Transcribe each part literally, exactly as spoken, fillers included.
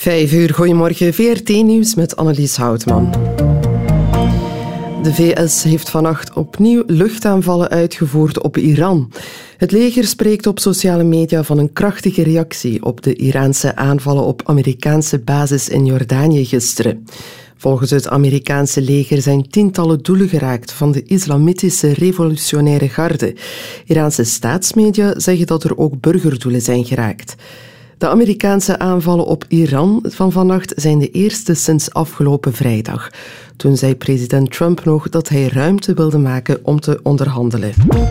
Vijf uur, goedemorgen, V R T-nieuws met Annelies Houtman. De V S heeft vannacht opnieuw luchtaanvallen uitgevoerd op Iran. Het leger spreekt op sociale media van een krachtige reactie op de Iraanse aanvallen op Amerikaanse bases in Jordanië gisteren. Volgens het Amerikaanse leger zijn tientallen doelen geraakt van de islamitische revolutionaire garde. Iraanse staatsmedia zeggen dat er ook burgerdoelen zijn geraakt. De Amerikaanse aanvallen op Iran van vannacht zijn de eerste sinds afgelopen vrijdag. Toen zei president Trump nog dat hij ruimte wilde maken om te onderhandelen.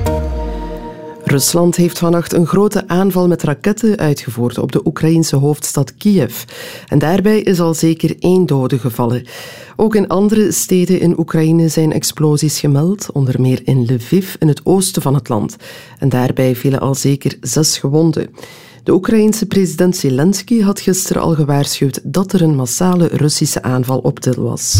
Rusland heeft vannacht een grote aanval met raketten uitgevoerd op de Oekraïnse hoofdstad Kiev. En daarbij is al zeker één dode gevallen. Ook in andere steden in Oekraïne zijn explosies gemeld, onder meer in Lviv in het oosten van het land. En daarbij vielen al zeker zes gewonden. De Oekraïense president Zelensky had gisteren al gewaarschuwd dat er een massale Russische aanval op til was.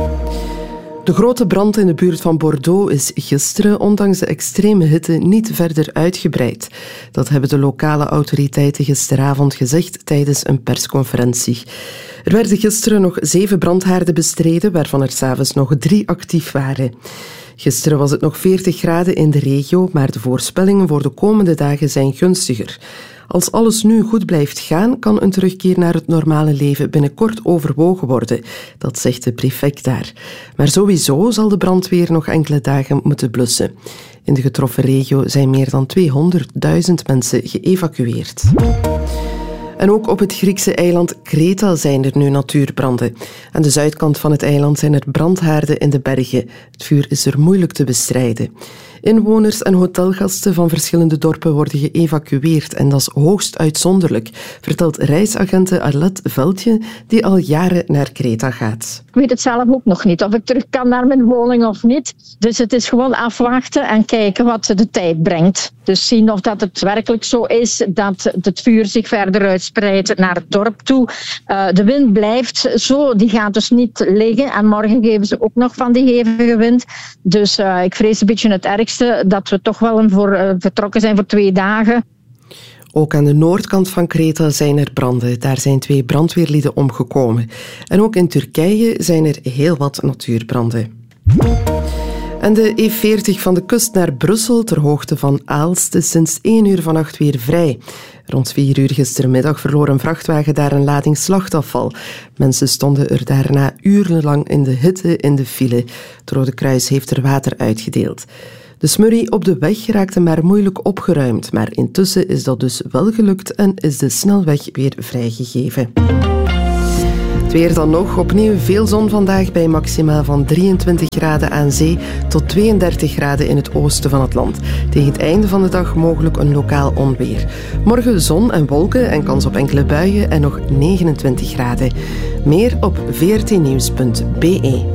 De grote brand in de buurt van Bordeaux is gisteren, ondanks de extreme hitte, niet verder uitgebreid. Dat hebben de lokale autoriteiten gisteravond gezegd tijdens een persconferentie. Er werden gisteren nog zeven brandhaarden bestreden, waarvan er 's avonds nog drie actief waren. Gisteren was het nog veertig graden in de regio, maar de voorspellingen voor de komende dagen zijn gunstiger. Als alles nu goed blijft gaan, kan een terugkeer naar het normale leven binnenkort overwogen worden. Dat zegt de prefect daar. Maar sowieso zal de brandweer nog enkele dagen moeten blussen. In de getroffen regio zijn meer dan tweehonderdduizend mensen geëvacueerd. En ook op het Griekse eiland Kreta zijn er nu natuurbranden. Aan de zuidkant van het eiland zijn er brandhaarden in de bergen. Het vuur is er moeilijk te bestrijden. Inwoners en hotelgasten van verschillende dorpen worden geëvacueerd en dat is hoogst uitzonderlijk, vertelt reisagente Arlette Veldje, die al jaren naar Kreta gaat. Ik weet het zelf ook nog niet, of ik terug kan naar mijn woning of niet. Dus het is gewoon afwachten en kijken wat de tijd brengt. Dus zien of dat het werkelijk zo is dat het vuur zich verder uitspreidt naar het dorp toe. Uh, de wind blijft zo, die gaat dus niet liggen. En morgen geven ze ook nog van die hevige wind. Dus uh, ik vrees een beetje het ergste, dat we toch wel voor, uh, vertrokken zijn voor twee dagen. Ook aan de noordkant van Kreta zijn er branden. Daar zijn twee brandweerlieden omgekomen. En ook in Turkije zijn er heel wat natuurbranden. En de E veertig van de kust naar Brussel, ter hoogte van Aalst, is sinds één uur vannacht weer vrij. Rond vier uur gistermiddag verloor een vrachtwagen daar een lading slachtafval. Mensen stonden er daarna urenlang in de hitte in de file. Het Rode Kruis heeft er water uitgedeeld. De smurrie op de weg raakte maar moeilijk opgeruimd, maar intussen is dat dus wel gelukt en is de snelweg weer vrijgegeven. Het weer dan nog. Opnieuw veel zon vandaag bij maximaal van drieëntwintig graden aan zee tot tweeëndertig graden in het oosten van het land. Tegen het einde van de dag mogelijk een lokaal onweer. Morgen zon en wolken en kans op enkele buien en nog negenentwintig graden. Meer op v r t nieuws punt b e.